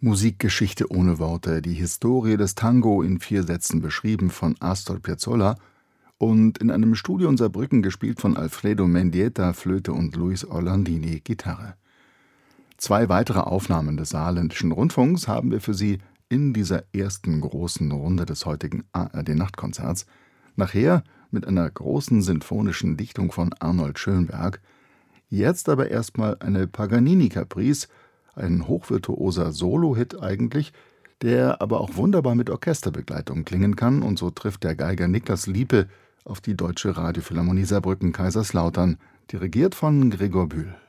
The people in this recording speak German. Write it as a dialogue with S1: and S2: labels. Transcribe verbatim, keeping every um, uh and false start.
S1: Musikgeschichte ohne Worte, die Historie des Tango in vier Sätzen beschrieben von Astor Piazzolla und in einem Studio in Saarbrücken gespielt von Alfredo Mendieta, Flöte und Luis Orlandini, Gitarre. Zwei weitere Aufnahmen des Saarländischen Rundfunks haben wir für Sie in dieser ersten großen Runde des heutigen A R D-Nachtkonzerts. Nachher mit einer großen sinfonischen Dichtung von Arnold Schönberg. Jetzt aber erstmal eine Paganini-Caprice, ein hochvirtuoser Solo-Hit eigentlich, der aber auch wunderbar mit Orchesterbegleitung klingen kann, und so trifft der Geiger Niklas Liepe auf die Deutsche Radiophilharmonie Saarbrücken-Kaiserslautern, dirigiert von Gregor Bühl.